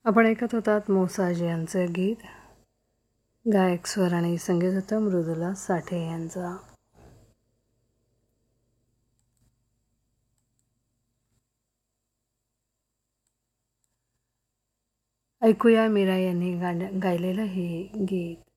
आपण ऐकत होतात मोसाज यांचं गीत. गायक स्वर आणि संगीत होतं मृदुला साठे यांचा. ऐकूया मीरा यांनी गायलेलं हे गीत.